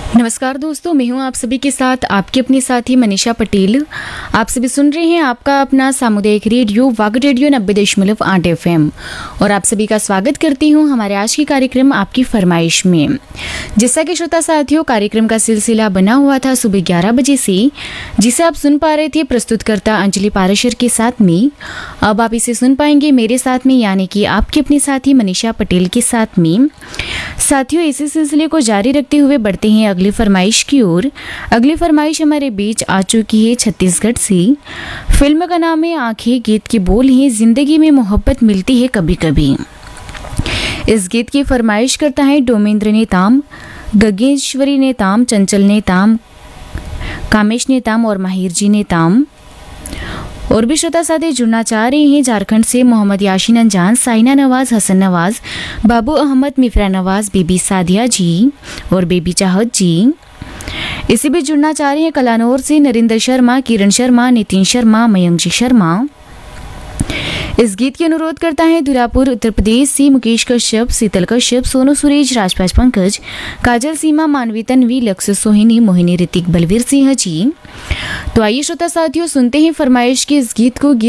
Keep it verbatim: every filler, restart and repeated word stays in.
नमस्कार दोस्तों, मैं हूं आप सभी के साथ आपकी अपनी साथी मनीषा पटेल। आप सभी सुन रहे हैं आपका अपना सामुदायिक रेडियो वाग रेडियो नब्बे दशमलव आठ एफ एम और आप सभी का स्वागत करती हूं हमारे आज के कार्यक्रम आपकी फरमाइश में। जैसा कि श्रोता साथियों, कार्यक्रम का सिलसिला बना हुआ था सुबह ग्यारह बजे से, जिसे आप सुन पा रहे थे प्रस्तुतकर्ता अंजलि पाराशर के साथ में। अब आप इसे सुन पाएंगे मेरे साथ में, यानी कि आपकी अपनी साथी मनीषा पटेल के साथ में। साथियों, इसी सिलसिले को जारी रखते हुए बढ़ते हैं अगली फरमाइश की ओर। अगली फरमाइश हमारे बीच आ चुकी है छत्तीसगढ़ से। फिल्म का नाम है आंखें, गीत के बोल हैं जिंदगी में मोहब्बत मिलती है कभी कभी। इस गीत की फरमाइश करता है डोमेंद्र नेताम, गगेश्वरी नेताम, चंचल नेताम, कामेश नेताम और माहिर जी नेताम। और भी श्रोता साथी जुड़ना चाह रहे हैं झारखंड से मोहम्मद याशीन अंजान, साइना नवाज, हसन नवाज, बाबू अहमद, मिफ्रा नवाज, बेबी सादिया जी और बेबी चाहत जी। इसी भी जुड़ना चाह रहे हैं कलानौर से नरेंद्र शर्मा, किरण शर्मा, नितिन शर्मा, मयंक जी शर्मा। इस गीत की अनुरोध करता है दुरापुर उत्तर प्रदेश से मुकेश कश्यप, शीतल कश्यप, सोनू सुरेश, राजपाज पंकज, काजल सीमा, मानवी तन्वी, लक्ष्य सोहिनी, मोहिनी, ऋतिक, बलवीर सिंह जी। तो आइए श्रोता साथियों, सुनते हैं फरमाइश के इस गीत को।